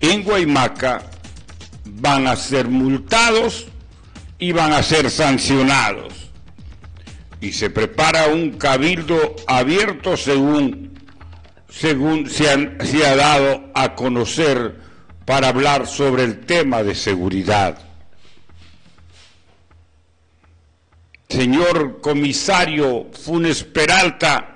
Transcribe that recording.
en Guaymaca van a ser multados y van a ser sancionados. Y se prepara un cabildo abierto según se ha dado a conocer para hablar sobre el tema de seguridad. Señor comisario Funes Peralta,